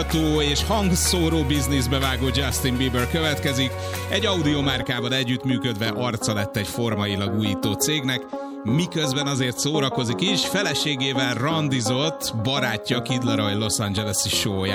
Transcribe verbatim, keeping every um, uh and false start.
és hangszóró bizniszbe vágó Justin Bieber következik. Egy audiomárkával együttműködve arca lett egy formailag újító cégnek, miközben azért szórakozik is, feleségével randizott barátja Kid Laroi Los Angeles-i show